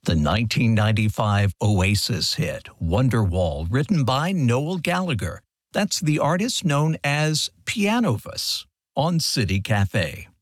The 1995 Oasis hit Wonderwall, written by Noel Gallagher. That's the artist known as Pianovis on City Cafe.